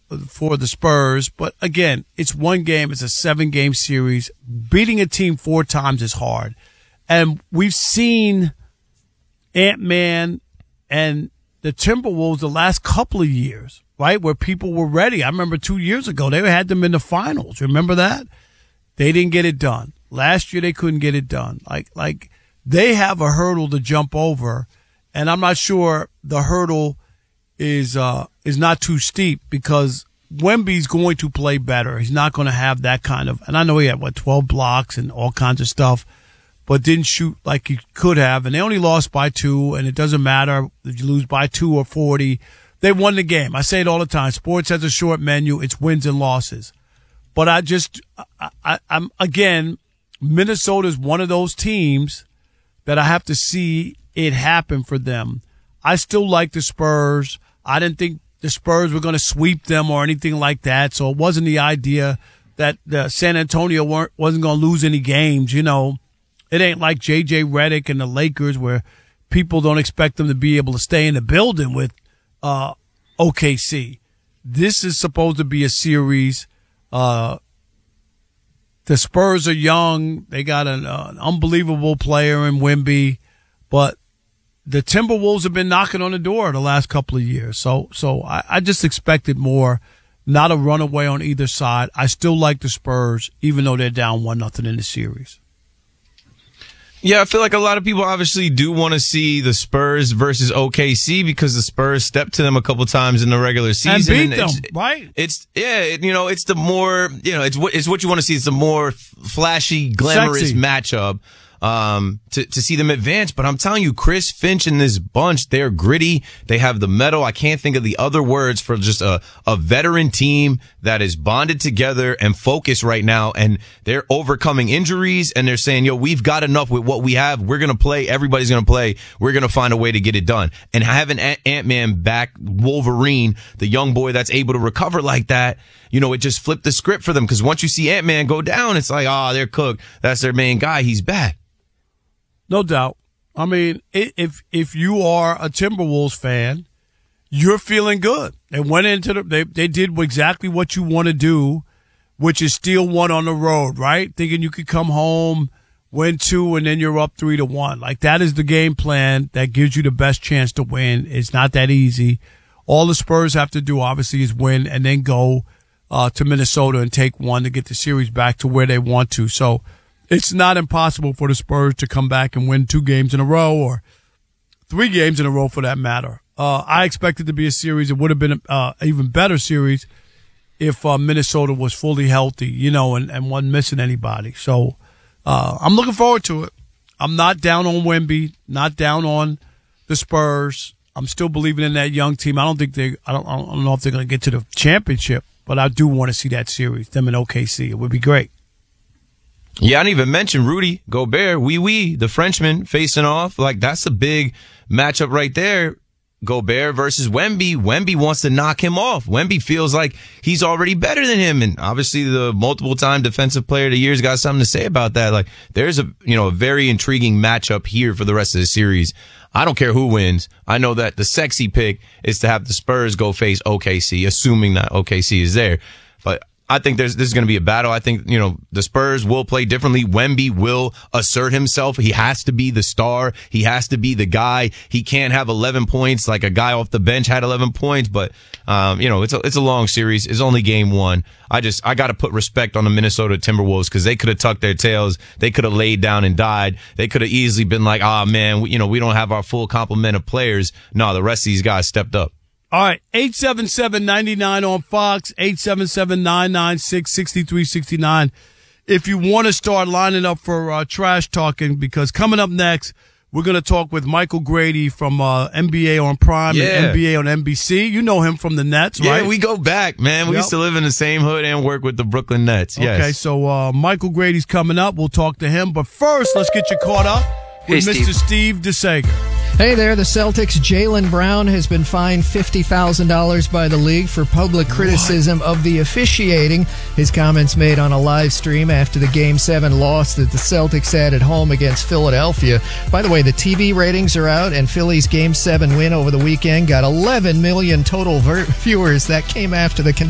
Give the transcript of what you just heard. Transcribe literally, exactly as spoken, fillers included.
for the Spurs. But again, it's one game. It's a seven-game series. Beating a team four times is hard. And we've seen Ant-Man and the Timberwolves the last couple of years, right, where people were ready. I remember two years ago, they had them in the finals. Remember that? They didn't get it done. Last year, they couldn't get it done. Like, like they have a hurdle to jump over, and I'm not sure the hurdle is uh, is not too steep because Wemby's going to play better. He's not going to have that kind of, and I know he had, what, twelve blocks and all kinds of stuff, but didn't shoot like he could have. And they only lost by two, and it doesn't matter if you lose by two or forty. They won the game. I say it all the time. Sports has a short menu. It's wins and losses. But I just, I, I, I'm, again, Minnesota's one of those teams that I have to see it happen for them. I still like the Spurs. I didn't think the Spurs were going to sweep them or anything like that. So it wasn't the idea that the San Antonio weren't, wasn't going to lose any games. You know, it ain't like J J Redick and the Lakers where people don't expect them to be able to stay in the building with uh, O K C. This is supposed to be a series. Uh, the Spurs are young. They got an, uh, an unbelievable player in Wemby, but the Timberwolves have been knocking on the door the last couple of years. So, so I, I just expected more, not a runaway on either side. I still like the Spurs, even though they're down one nothing in the series. Yeah, I feel like a lot of people obviously do want to see the Spurs versus O K C because the Spurs stepped to them a couple times in the regular season. And beat and them, it's, right? It's, yeah, it, you know, it's the more, you know, it's what, it's what you want to see. It's the more flashy, glamorous Sexy matchup. Um, to, to see them advance. But I'm telling you, Chris Finch and this bunch, they're gritty. They have the metal. I can't think of the other words for just a, a veteran team that is bonded together and focused right now. And they're overcoming injuries and they're saying, yo, we've got enough with what we have. We're going to play. Everybody's going to play. We're going to find a way to get it done. And having Ant- Ant-Man back, Wolverine, the young boy that's able to recover like that, you know, it just flipped the script for them. Cause once you see Ant-Man go down, it's like, oh, they're cooked. That's their main guy. He's back. No doubt. I mean, if if you are a Timberwolves fan, you're feeling good. They went into the they they did exactly what you want to do, which is steal one on the road, right? Thinking you could come home, win two, and then you're up three to one. Like that is the game plan that gives you the best chance to win. It's not that easy. All the Spurs have to do, obviously, is win and then go uh, to Minnesota and take one to get the series back to where they want to. So. It's not impossible for the Spurs to come back and win two games in a row or three games in a row for that matter. Uh, I expected it to be a series. It would have been an uh, even better series if uh, Minnesota was fully healthy, you know, and, and wasn't missing anybody. So uh, I'm looking forward to it. I'm not down on Wemby, not down on the Spurs. I'm still believing in that young team. I don't think they, I don't, I don't know if they're going to get to the championship, but I do want to see that series, them in O K C. It would be great. Yeah, I didn't even mention Rudy Gobert, wee wee, the Frenchman facing off. Like, that's a big matchup right there. Gobert versus Wemby. Wemby wants to knock him off. Wemby feels like he's already better than him. And obviously the multiple time defensive player of the year's got something to say about that. Like, there's a, you know, a very intriguing matchup here for the rest of the series. I don't care who wins. I know that the sexy pick is to have the Spurs go face O K C, assuming that O K C is there. But I think there's, this is going to be a battle. I think, you know, the Spurs will play differently. Wemby will assert himself. He has to be the star. He has to be the guy. He can't have eleven points like a guy off the bench had eleven points. But, um, you know, it's a, it's a long series. It's only game one. I just, I got to put respect on the Minnesota Timberwolves because they could have tucked their tails. They could have laid down and died. They could have easily been like, ah, oh, man, we, you know, we don't have our full complement of players. No, the rest of these guys stepped up. All right, eight seven seven, nine nine on Fox, eight seven seven, nine nine six, six three six nine. If you want to start lining up for uh, trash talking, because coming up next, we're going to talk with Michael Grady from uh, N B A on Prime yeah. and N B A on N B C. You know him from the Nets, right? Yeah, we go back, man. We yep. used to live in the same hood and work with the Brooklyn Nets. Yes. Okay, so uh, Michael Grady's coming up. We'll talk to him. But first, let's get you caught up with hey, Mister Steve DeSager. Hey there, the Celtics' Jaylen Brown has been fined fifty thousand dollars by the league for public criticism what? of the officiating. His comments made on a live stream after the Game seven loss that the Celtics had at home against Philadelphia. By the way, the T V ratings are out, and Philly's Game seven win over the weekend got eleven million total ver- viewers. That came after the